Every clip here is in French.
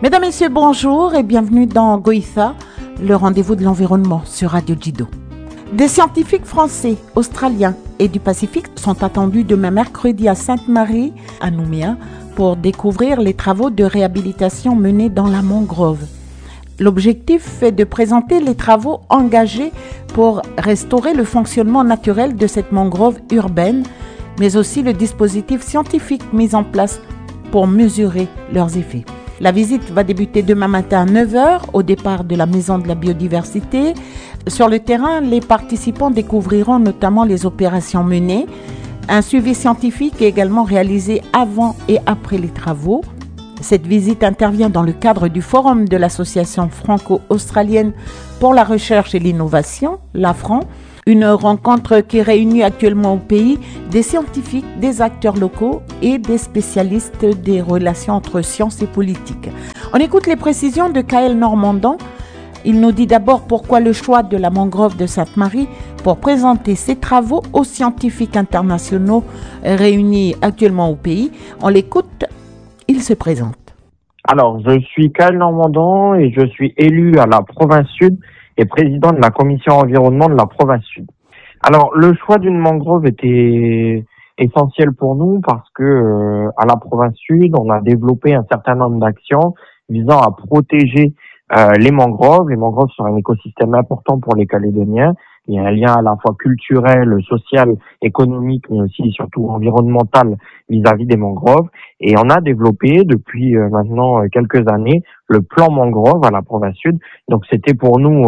Mesdames, Messieurs, bonjour et bienvenue dans Goïtha, le rendez-vous de l'environnement sur Radio Djido. Des scientifiques français, australiens et du Pacifique sont attendus demain mercredi à Sainte-Marie, à Nouméa, pour découvrir les travaux de réhabilitation menés dans la mangrove. L'objectif est de présenter les travaux engagés pour restaurer le fonctionnement naturel de cette mangrove urbaine, mais aussi le dispositif scientifique mis en place pour mesurer leurs effets. La visite va débuter demain matin à 9h au départ de la Maison de la Biodiversité. Sur le terrain, les participants découvriront notamment les opérations menées. Un suivi scientifique est également réalisé avant et après les travaux. Cette visite intervient dans le cadre du forum de l'association franco-australienne pour la recherche et l'innovation, l'AFRAN, une rencontre qui réunit actuellement au pays des scientifiques, des acteurs locaux et des spécialistes des relations entre sciences et politique. On écoute les précisions de Kaël Normandin. Il nous dit d'abord pourquoi le choix de la mangrove de Sainte-Marie pour présenter ses travaux aux scientifiques internationaux réunis actuellement au pays. On l'écoute, il se présente. Alors, je suis Kaël Normandin et je suis élu à la province sud et président de la commission environnement de la province sud. Alors, le choix d'une mangrove était essentiel pour nous parce que à la province sud, on a développé un certain nombre d'actions visant à protéger les mangroves. Les mangroves sont un écosystème important pour les Calédoniens. Il y a un lien à la fois culturel, social, économique, mais aussi et surtout environnemental vis-à-vis des mangroves. Et on a développé depuis maintenant quelques années le plan mangrove à la province sud. Donc c'était pour nous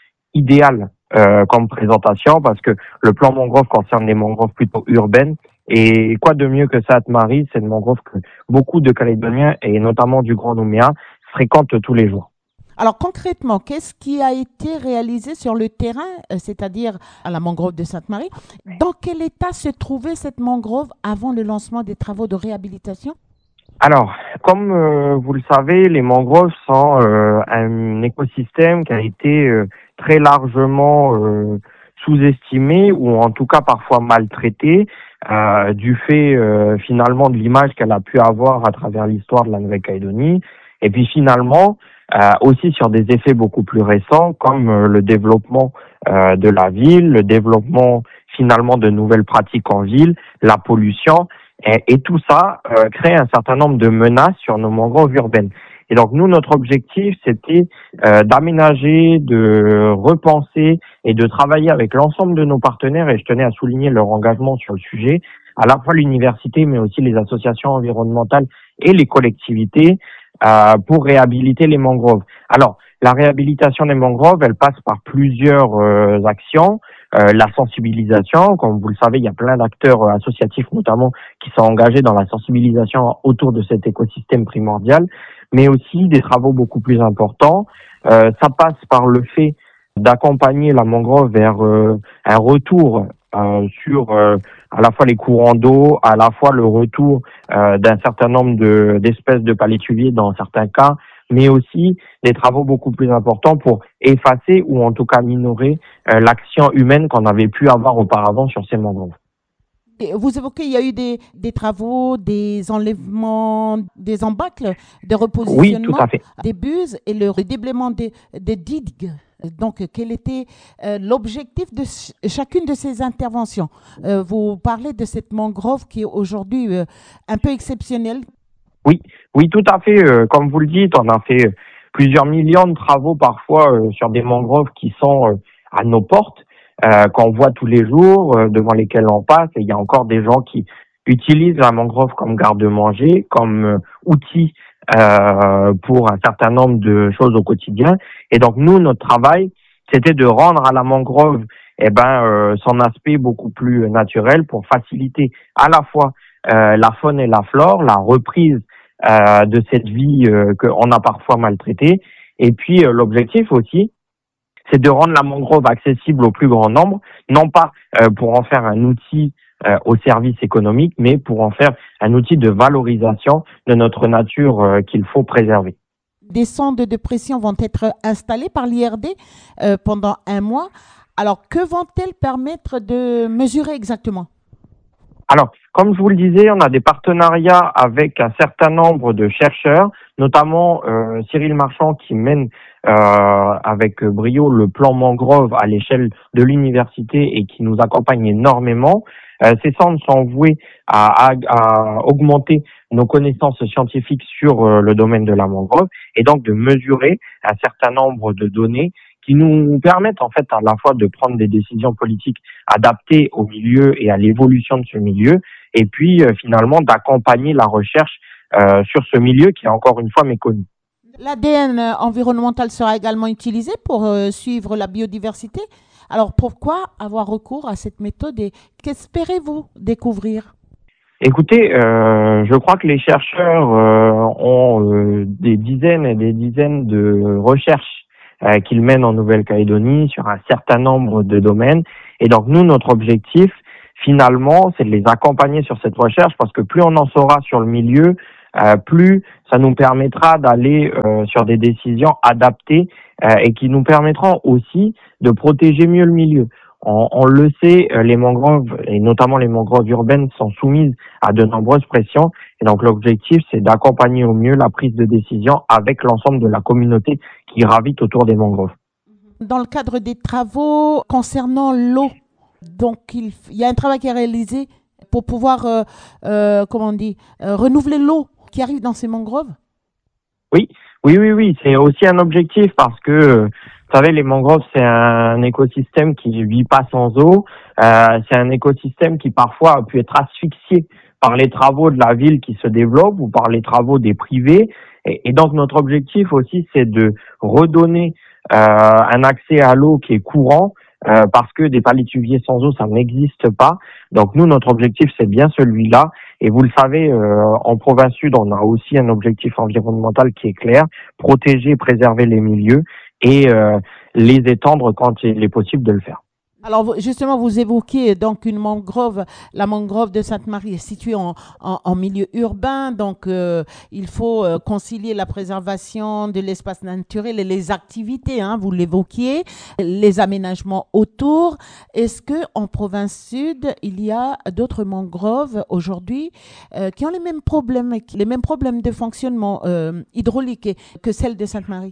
idéal comme présentation parce que le plan mangrove concerne les mangroves plutôt urbaines. Et quoi de mieux que Sainte-Marie, c'est une mangrove que beaucoup de Calédoniens et notamment du Grand Nouméa fréquentent tous les jours. Alors concrètement, qu'est-ce qui a été réalisé sur le terrain, c'est-à-dire à la mangrove de Sainte-Marie? Dans quel état se trouvait cette mangrove avant le lancement des travaux de réhabilitation? Alors, comme vous le savez, les mangroves sont un écosystème qui a été très largement sous-estimé ou en tout cas parfois maltraité du fait finalement de l'image qu'elle a pu avoir à travers l'histoire de la Nouvelle-Calédonie. Et puis finalement, aussi sur des effets beaucoup plus récents comme le développement de la ville, le développement finalement de nouvelles pratiques en ville, la pollution, et tout ça crée un certain nombre de menaces sur nos mangroves urbaines. Et donc nous, notre objectif, c'était d'aménager, de repenser et de travailler avec l'ensemble de nos partenaires, et je tenais à souligner leur engagement sur le sujet, à la fois l'université, mais aussi les associations environnementales et les collectivités, pour réhabiliter les mangroves. Alors, la réhabilitation des mangroves, elle passe par plusieurs actions. La sensibilisation, comme vous le savez, il y a plein d'acteurs associatifs notamment qui sont engagés dans la sensibilisation autour de cet écosystème primordial, mais aussi des travaux beaucoup plus importants. Ça passe par le fait d'accompagner la mangrove vers un retour sur à la fois les courants d'eau, à la fois le retour d'un certain nombre d'espèces de palétuviers dans certains cas, mais aussi des travaux beaucoup plus importants pour effacer ou en tout cas minorer l'action humaine qu'on avait pu avoir auparavant sur ces mangroves. Vous évoquez, il y a eu des travaux, des enlèvements, des embâcles, des repositionnements, oui, tout à fait, des buses et le déblaiement des digues. Donc, quel était l'objectif de chacune de ces interventions? Vous parlez de cette mangrove qui est aujourd'hui un peu exceptionnelle. Oui, tout à fait. Comme vous le dites, on a fait plusieurs millions de travaux parfois sur des mangroves qui sont à nos portes, qu'on voit tous les jours, devant lesquels on passe. Et il y a encore des gens qui utilisent la mangrove comme garde-manger, comme outil pour un certain nombre de choses au quotidien. Et donc nous, notre travail, c'était de rendre à la mangrove son aspect beaucoup plus naturel pour faciliter à la fois la faune et la flore, la reprise de cette vie qu'on a parfois maltraitée. Et puis l'objectif aussi, c'est de rendre la mangrove accessible au plus grand nombre, non pas pour en faire un outil au service économique, mais pour en faire un outil de valorisation de notre nature qu'il faut préserver. Des sondes de pression vont être installées par l'IRD pendant un mois. Alors, que vont-elles permettre de mesurer exactement? Alors, comme je vous le disais, on a des partenariats avec un certain nombre de chercheurs, notamment Cyril Marchand qui mène avec brio le plan mangrove à l'échelle de l'université et qui nous accompagne énormément. Ces centres sont voués à augmenter nos connaissances scientifiques sur le domaine de la mangrove et donc de mesurer un certain nombre de données qui nous permettent en fait à la fois de prendre des décisions politiques adaptées au milieu et à l'évolution de ce milieu, et puis finalement d'accompagner la recherche sur ce milieu qui est encore une fois méconnu. L'ADN environnemental sera également utilisé pour suivre la biodiversité. Alors pourquoi avoir recours à cette méthode et qu'espérez-vous découvrir? Écoutez, je crois que les chercheurs ont des dizaines et des dizaines de recherches qu'ils mènent en Nouvelle-Calédonie sur un certain nombre de domaines. Et donc nous, notre objectif, finalement, c'est de les accompagner sur cette recherche parce que plus on en saura sur le milieu, plus ça nous permettra d'aller sur des décisions adaptées et qui nous permettront aussi de protéger mieux le milieu. On le sait, les mangroves, et notamment les mangroves urbaines, sont soumises à de nombreuses pressions. Et donc l'objectif, c'est d'accompagner au mieux la prise de décision avec l'ensemble de la communauté qui gravite autour des mangroves. Dans le cadre des travaux concernant l'eau, donc il y a un travail qui est réalisé pour pouvoir, comment on dit, renouveler l'eau qui arrive dans ces mangroves. Oui, oui, c'est aussi un objectif parce que, vous savez, les mangroves, c'est un écosystème qui vit pas sans eau. C'est un écosystème qui parfois a pu être asphyxié par les travaux de la ville qui se développent ou par les travaux des privés. Et donc notre objectif aussi, c'est de redonner un accès à l'eau qui est courant. Parce que des palétuviers sans eau, ça n'existe pas. Donc nous, notre objectif, c'est bien celui-là. Et vous le savez, en province sud, on a aussi un objectif environnemental qui est clair, protéger, préserver les milieux et les étendre quand il est possible de le faire. Alors justement, vous évoquez donc une mangrove, la mangrove de Sainte-Marie est située en milieu urbain, donc il faut concilier la préservation de l'espace naturel et les activités, hein, vous l'évoquiez, les aménagements autour. Est-ce que en province sud, il y a d'autres mangroves aujourd'hui qui ont les mêmes problèmes de fonctionnement hydraulique que celles de Sainte-Marie?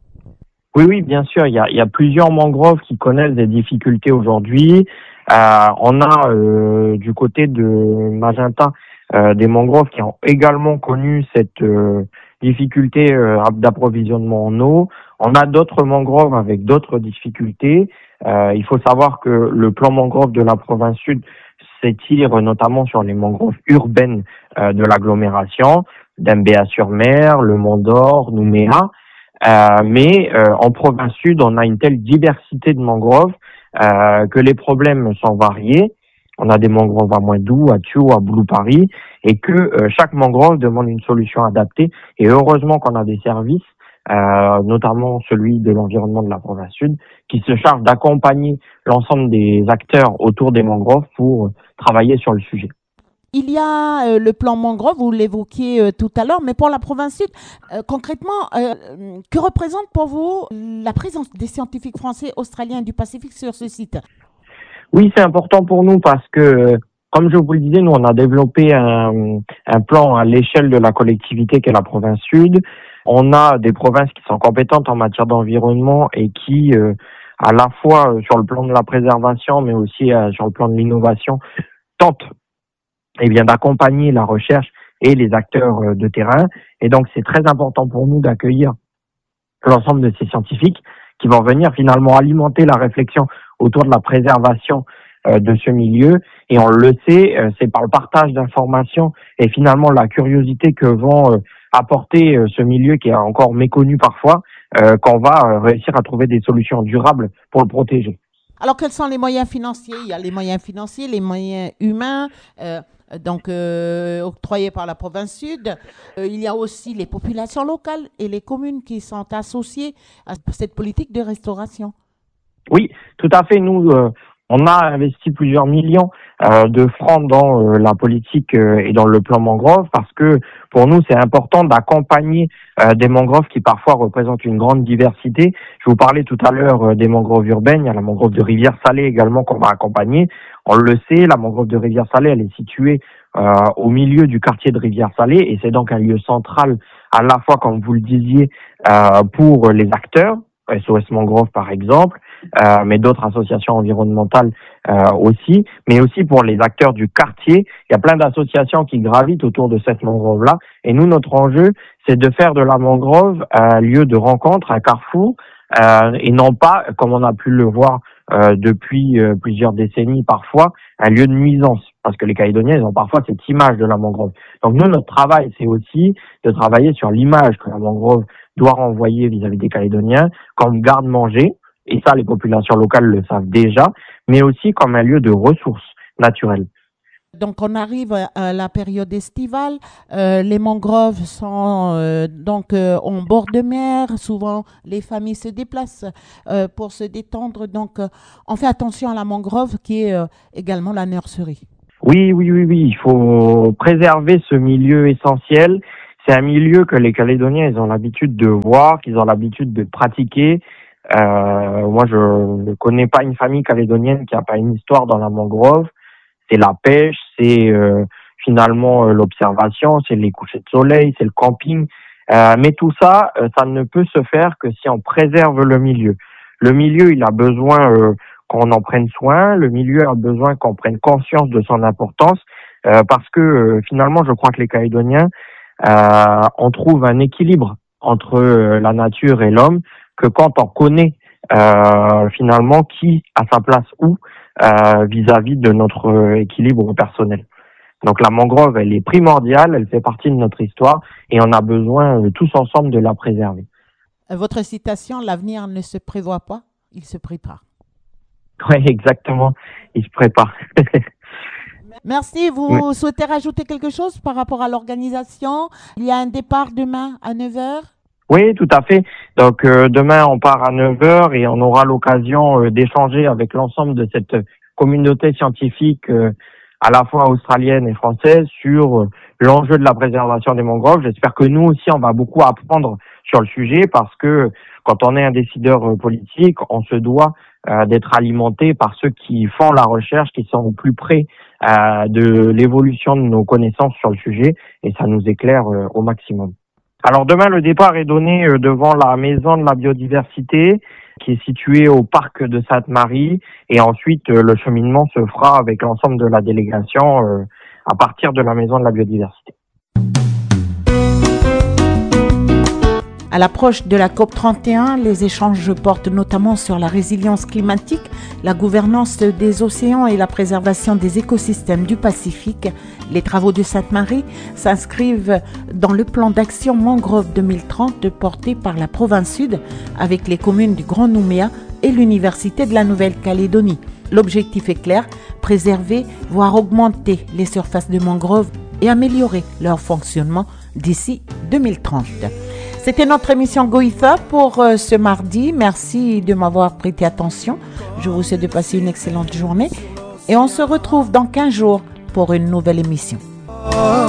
Oui, bien sûr, il y a plusieurs mangroves qui connaissent des difficultés aujourd'hui. On a du côté de Magenta des mangroves qui ont également connu cette difficulté d'approvisionnement en eau. On a d'autres mangroves avec d'autres difficultés. Il faut savoir que le plan mangrove de la province sud s'étire notamment sur les mangroves urbaines de l'agglomération, d'Mbéa-sur-Mer, le Mont d'Or, Nouméa. Mais en province sud, on a une telle diversité de mangroves que les problèmes sont variés. On a des mangroves à Moindou, à Thiou, à Blue Paris, et que chaque mangrove demande une solution adaptée. Et heureusement qu'on a des services, notamment celui de l'environnement de la province sud, qui se charge d'accompagner l'ensemble des acteurs autour des mangroves pour travailler sur le sujet. Il y a le plan mangrove, vous l'évoquiez tout à l'heure, mais pour la province sud, concrètement, que représente pour vous la présence des scientifiques français, australiens et du Pacifique sur ce site? Oui, c'est important pour nous parce que, comme je vous le disais, nous, on a développé un plan à l'échelle de la collectivité qu'est la province sud. On a des provinces qui sont compétentes en matière d'environnement et qui, à la fois sur le plan de la préservation, mais aussi sur le plan de l'innovation, tentent d'accompagner la recherche et les acteurs de terrain. Et donc, c'est très important pour nous d'accueillir l'ensemble de ces scientifiques qui vont venir finalement alimenter la réflexion autour de la préservation de ce milieu. Et on le sait, c'est par le partage d'informations et finalement la curiosité que vont apporter ce milieu qui est encore méconnu parfois, qu'on va réussir à trouver des solutions durables pour le protéger. Alors, quels sont les moyens financiers? Il y a les moyens financiers, les moyens humains, octroyés par la province sud. Il y a aussi les populations locales et les communes qui sont associées à cette politique de restauration. Oui, tout à fait. Nous, On a investi plusieurs millions de francs dans la politique et dans le plan mangrove parce que pour nous, c'est important d'accompagner des mangroves qui parfois représentent une grande diversité. Je vous parlais tout à l'heure des mangroves urbaines. Il y a la mangrove de Rivière-Salée également qu'on va accompagner. On le sait, la mangrove de Rivière-Salée, elle est située au milieu du quartier de Rivière-Salée et c'est donc un lieu central à la fois, comme vous le disiez, pour les acteurs, SOS Mangrove par exemple, mais d'autres associations environnementales aussi, mais aussi pour les acteurs du quartier. Il y a plein d'associations qui gravitent autour de cette mangrove-là. Et nous, notre enjeu, c'est de faire de la mangrove un lieu de rencontre, un carrefour, et non pas, comme on a pu le voir depuis plusieurs décennies parfois, un lieu de nuisance. Parce que les Calédoniens, ils ont parfois cette image de la mangrove. Donc nous, notre travail, c'est aussi de travailler sur l'image que la mangrove doit renvoyer vis-à-vis des Calédoniens comme garde-manger, et ça, les populations locales le savent déjà, mais aussi comme un lieu de ressources naturelles. Donc, on arrive à la période estivale. Les mangroves sont en bord de mer. Souvent, les familles se déplacent pour se détendre. Donc, on fait attention à la mangrove qui est également la nurserie. Oui. Il faut préserver ce milieu essentiel. C'est un milieu que les Calédoniens, ils ont l'habitude de voir, qu'ils ont l'habitude de pratiquer. Moi, je ne connais pas une famille calédonienne qui n'a pas une histoire dans la mangrove. C'est la pêche, c'est finalement l'observation, c'est les couchers de soleil, c'est le camping. Mais tout ça, ça ne peut se faire que si on préserve le milieu. Le milieu, il a besoin qu'on en prenne soin. Le milieu a besoin qu'on prenne conscience de son importance. Parce que finalement, je crois que les Calédoniens, on trouve un équilibre entre la nature et l'homme que quand on connaît finalement qui a sa place où vis-à-vis de notre équilibre personnel. Donc la mangrove, elle est primordiale, elle fait partie de notre histoire et on a besoin tous ensemble de la préserver. Votre citation, l'avenir ne se prévoit pas, il se prépare. Oui, exactement, il se prépare. Merci. Vous souhaitez rajouter quelque chose par rapport à l'organisation? Il y a un départ demain à 9h. Oui, tout à fait. Donc demain, on part à 9h et on aura l'occasion d'échanger avec l'ensemble de cette communauté scientifique à la fois australienne et française sur l'enjeu de la préservation des mangroves. J'espère que nous aussi, on va beaucoup apprendre sur le sujet parce que quand on est un décideur politique, on se doit d'être alimenté par ceux qui font la recherche, qui sont au plus près de l'évolution de nos connaissances sur le sujet et ça nous éclaire au maximum. Alors demain, le départ est donné devant la maison de la biodiversité qui est située au parc de Sainte-Marie et ensuite le cheminement se fera avec l'ensemble de la délégation à partir de la maison de la biodiversité. À l'approche de la COP31, les échanges portent notamment sur la résilience climatique, la gouvernance des océans et la préservation des écosystèmes du Pacifique. Les travaux de Sainte-Marie s'inscrivent dans le plan d'action Mangrove 2030 porté par la province sud avec les communes du Grand Nouméa et l'Université de la Nouvelle-Calédonie. L'objectif est clair, préserver, voire augmenter les surfaces de mangroves et améliorer leur fonctionnement d'ici 2030. C'était notre émission Goïtha pour ce mardi. Merci de m'avoir prêté attention. Je vous souhaite de passer une excellente journée et on se retrouve dans 15 jours pour une nouvelle émission.